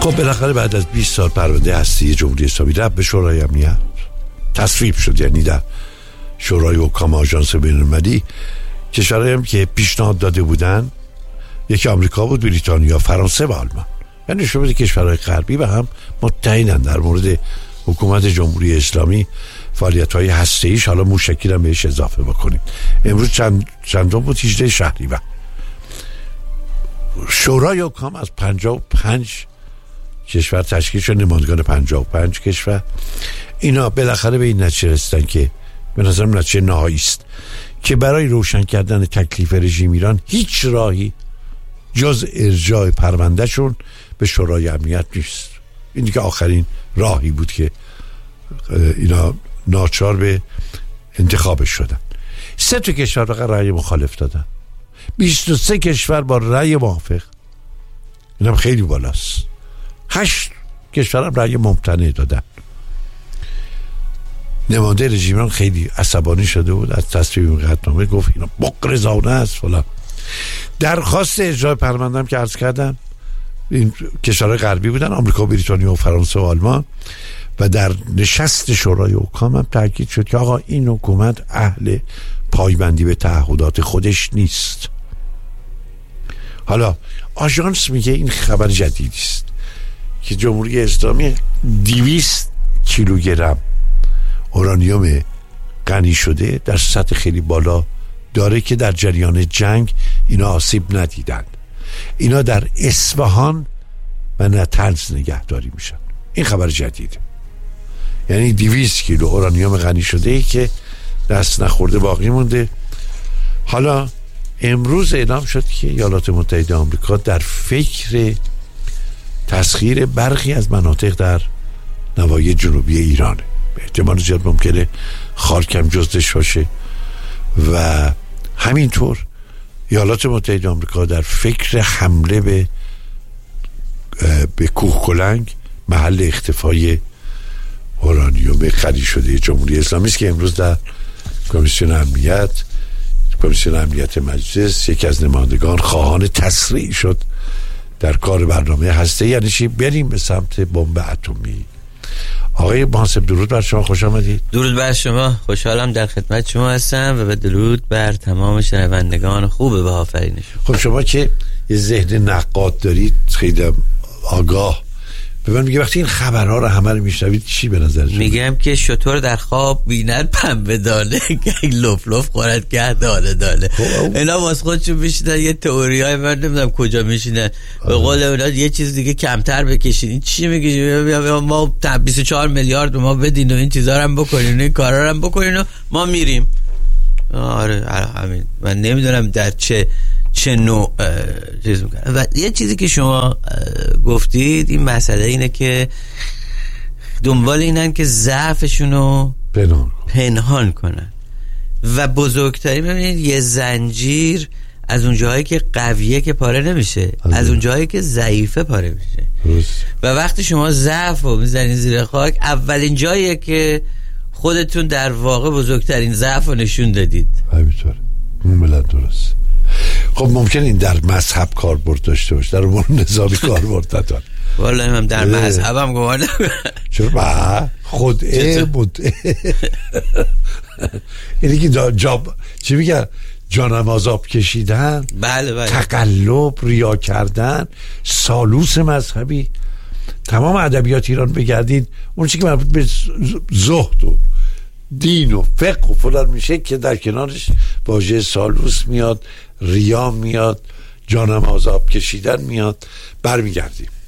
خب بالاخره بعد از 20 سال پرونده هستی جمهوری اسلامی رفت به شورای امنیت، تصویب شد. یعنی در شورای حکام آژانس بین‌المللی کشورهایی هم که پیشنهاد داده بودن، یکی آمریکا بود، بریتانیا، فرانسه و آلمان، یعنی شما کشورهای غربی و هم متحدن در مورد حکومت جمهوری اسلامی فعالیت‌های هسته‌ایش. حالا موشکی هم بهش اضافه بکنید. امروز چندم بود؟ 18 شهریور. شورای حکام از 55 کشور تشکیل شد، نمایندگان 55 کشور. اینا بالاخره به این نتیجه رسیدن که به نظرم نتیجه نهایی است که برای روشن کردن تکلیف رژیم ایران هیچ راهی جز ارجاع پروندهشون به شورای امنیت نیست. این دیگه آخرین راهی بود که اینا ناچار به انتخابش شدن. 3 کشور فقط رأی مخالف دادن، 23 کشور با رأی موافق، اینم خیلی بالاست. 8 کشور هم رأی ممتنع دادن. نماینده رژیم خیلی عصبانی شده بود از تصویب این قطعنامه، گفت اینا بغرضانه است فلان. درخواست اجرای پرونده هم که عرض کردم این کشورهای غربی بودن، آمریکا، بریتانیا و فرانسه و آلمان، و در نشست شورای حکام هم تاکید شد که آقا این حکومت اهل پایبندی به تعهدات خودش نیست. حالا آژانس میگه این خبر جدیدی است که جمهوری اسلامی 200 کیلوگرم اورانیوم غنی شده در سطح خیلی بالا داره که در جریان جنگ اینا آسیب ندیدن. اینا در اصفهان و نطنز نگهداری میشن. این خبر جدیده. یعنی 200 کیلو اورانیوم غنی شده ای که دست نخورده باقی مونده. حالا امروز اعلام شد که ایالات متحده آمریکا در فکر تسخیر برخی از مناطق در نواحی جنوبی ایرانه. به احتمال زیاد ممکنه خارکم جزدش باشه و همینطور ایالات متحده آمریکا در فکر حمله به کوهکلنگ، محل اختفای اورانیوم غنی شده جمهوری اسلامی است که امروز در کمیسیون امنیت مجلس یکی از نمایندگان خواهان تسریع شد در کار برنامه هسته. یعنی چی؟ بریم به سمت بمب اتمی. آقای محاسب درود بر شما، خوش آمدید. درود بر شما، خوشحالم در خدمت شما هستم و به درود بر تمام شنوندگان خوب به آفرینش. خب شما که یه ذهن نقاد دارید، خیلی آگاه، به من میگه وقتی این خبرها رو همه رو میشنوید چی به نظر شما؟ میگم که شطور در خواب بیند پنبه دانه، گه لف لف خورد گه دانه دانه. اینا واسه خودشون میشینن یه تئوریای من نمیدونم کجا میشینن. به قول اونا یه چیز دیگه کمتر بکشین. این چی میگه؟ ما 24 میلیارد ما بدین و این چیزا رو هم بکنین، این کارا رو هم بکنین و ما میریم. آره همین. من نمیدونم در چه نوع چیز میکنن. و یه چیزی که شما گفتید، این مسئله اینه که دنبال اینن که ضعفشونو پنهان کنن و بزرگتری ببینید یه زنجیر از اون جایی که قویه که پاره نمیشه، از اون جایی که ضعیفه پاره میشه. و وقتی شما ضعف رو میزنین زیر خاک، اولین جاییه که خودتون در واقع بزرگترین ضعف رو نشون دادید. همینطوره. اون بلد درست. خب ممکن این در مذهب کاربرد داشته باشه، در امور نظامی کاربرد نداره. والله من در مذهبم گوانم. چرا؟ خدعه مدعه. اینی که چی میگن؟ جانم آب کشیدن، بله. تقلب، ریا کردن، سالوس مذهبی. تمام ادبیات ایران بگردید، اون چیزی که مربوط به زهد و دین و فقه و فلان میشه که در کنارش واژه سالوس میاد، ریا میاد، جانم آب کشیدن میاد. برمیگردیم.